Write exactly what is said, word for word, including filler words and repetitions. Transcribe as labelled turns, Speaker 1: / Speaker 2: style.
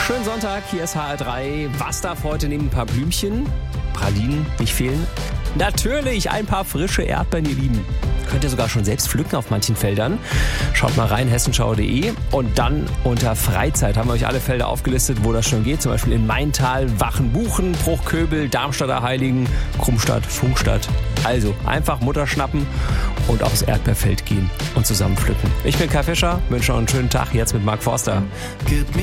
Speaker 1: Schönen Sonntag, hier ist H R drei. Was darf heute neben ein paar Blümchen, Pralinen nicht fehlen? Natürlich ein paar frische Erdbeeren, ihr Lieben. Könnt ihr sogar schon selbst pflücken auf manchen Feldern. Schaut mal rein, hessenschau punkt de. Und dann unter Freizeit haben wir euch alle Felder aufgelistet, wo das schon geht. Zum Beispiel in Maintal, Wachenbuchen, Bruchköbel, Darmstadter Heiligen, Krummstadt, Funkstadt. Also einfach Mutter schnappen und aufs Erdbeerfeld gehen und zusammen pflücken. Ich bin Kai Fischer, wünsche euch einen schönen Tag jetzt mit Mark Forster.